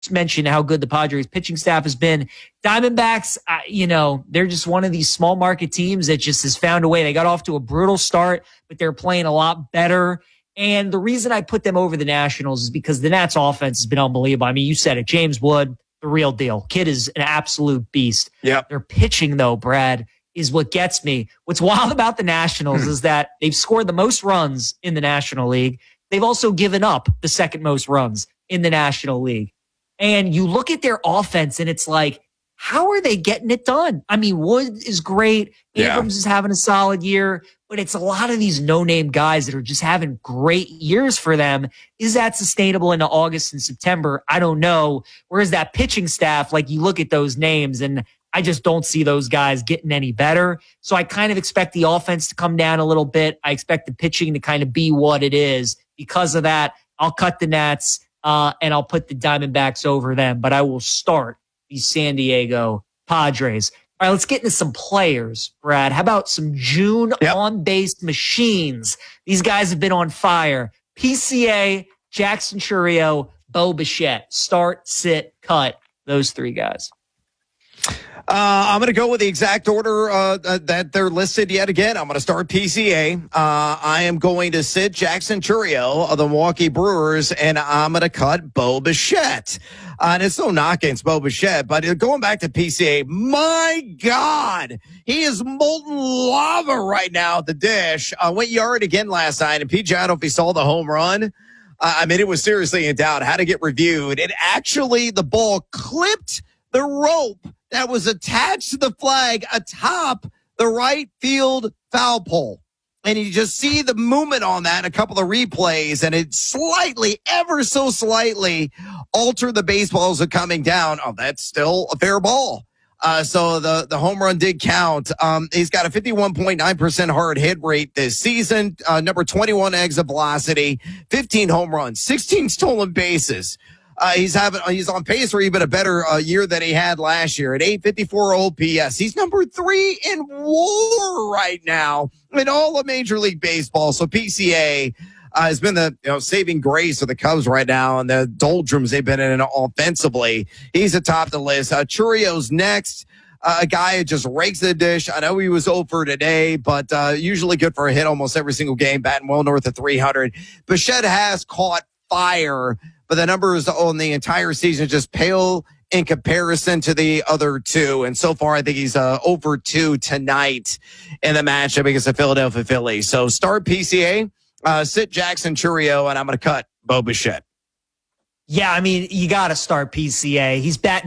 mentioned how good the Padres pitching staff has been. Diamondbacks, they're just one of these small market teams that just has found a way. They got off to a brutal start, but they're playing a lot better. And the reason I put them over the Nationals is because the Nats offense has been unbelievable. I mean, you said it, James Wood, the real deal. Kid is an absolute beast. Yep. Their pitching, though, Brad, is what gets me. What's wild about the Nationals is that they've scored the most runs in the National League. They've also given up the second most runs in the National League. And you look at their offense and it's like, how are they getting it done? I mean, Wood is great. Abrams is having a solid year, but it's a lot of these no-name guys that are just having great years for them. Is that sustainable into August and September? I don't know. Whereas that pitching staff, like you look at those names and I just don't see those guys getting any better. So I kind of expect the offense to come down a little bit. I expect the pitching to kind of be what it is. Because of that, I'll cut the Nats. And I'll put the Diamondbacks over them, but I will start the San Diego Padres. All right, let's get into some players, Brad. How about some June on-base machines? These guys have been on fire. PCA, Jackson Chourio, Bo Bichette. Start, sit, cut. Those three guys. I'm going to go with the exact order that they're listed yet again. I'm going to start PCA. I am going to sit Jackson Chourio of the Milwaukee Brewers, and I'm going to cut Bo Bichette. And it's no knock against Bo Bichette, but going back to PCA, my God, he is molten lava right now at the dish. Went yard again last night, and PJ, I don't know if he saw the home run. I mean, it was seriously in doubt. Had to get reviewed. And actually, the ball clipped the rope that was attached to the flag atop the right field foul pole. And you just see the movement on that in a couple of replays, and it slightly, ever so slightly, altered the baseballs are coming down. Oh, that's still a fair ball. So the home run did count. He's got a 51.9% hard hit rate this season, number 21 exit velocity, 15 home runs, 16 stolen bases. He's on pace for even a better year than he had last year at 854 OPS. He's number 3 in WAR right now in all of Major League Baseball. So PCA has been the saving grace of the Cubs right now, and the doldrums they've been in offensively. He's atop the list. Chourio's next. A guy who just rakes the dish. I know he was 0 for today, but usually good for a hit almost every single game, batting well north of 300. Bichette has caught fire, but the numbers on the entire season just pale in comparison to the other two. And so far, I think he's over 2 tonight in the matchup against the Philadelphia Phillies. So start PCA, sit Jackson Chourio, and I'm going to cut Bo Bichette. Yeah, I mean, you got to start PCA. He's batting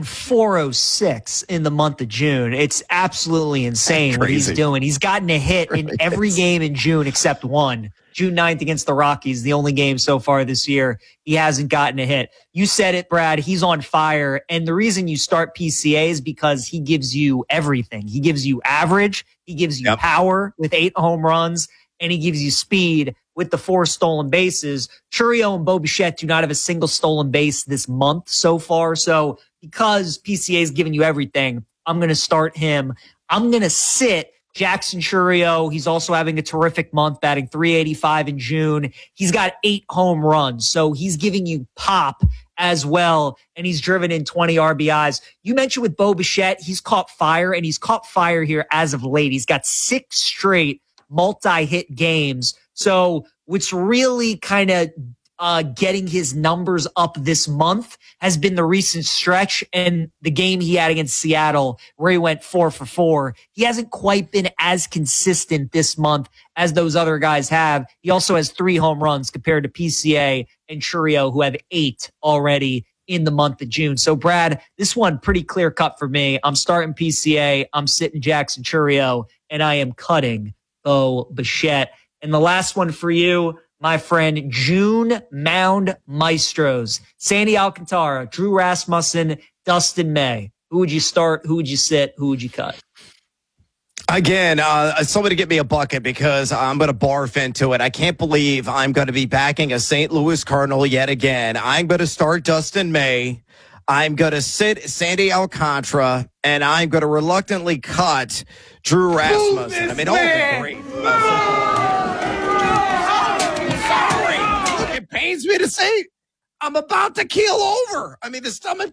.406 in the month of June. It's absolutely insane what he's doing. He's gotten a hit in every game in June except one. June 9th against the Rockies, the only game so far this year. He hasn't gotten a hit. You said it, Brad. He's on fire. And the reason you start PCA is because he gives you everything. He gives you average. He gives you power with 8 home runs. And he gives you speed with the 4 stolen bases. Chourio and Bo Bichette do not have a single stolen base this month so far. So because PCA is giving you everything, I'm going to start him. I'm going to sit Jackson Chourio. He's also having a terrific month, batting .385 in June. He's got 8 home runs. So he's giving you pop as well, and he's driven in 20 RBIs. You mentioned with Bo Bichette, he's caught fire, and he's caught fire here as of late. He's got 6 straight multi-hit games. So what's really kind of getting his numbers up this month has been the recent stretch and the game he had against Seattle where he went 4 for 4. He hasn't quite been as consistent this month as those other guys have. He also has 3 home runs compared to PCA and Chourio, who have 8 already in the month of June. So Brad, this one pretty clear cut for me. I'm starting PCA. I'm sitting Jackson Chourio, and I am cutting Bo Bichette. And the last one for you, my friend, June Mound Maestros. Sandy Alcantara, Drew Rasmussen, Dustin May. Who would you start? Who would you sit? Who would you cut? Again, somebody get me a bucket because I'm going to barf into it. I can't believe I'm going to be backing a St. Louis Cardinal yet again. I'm going to start Dustin May. I'm going to sit Sandy Alcantara, and I'm going to reluctantly cut Drew Rasmussen. I mean, all the great. Sorry. Look, it pains me to say I'm about to keel over. I mean, the stomach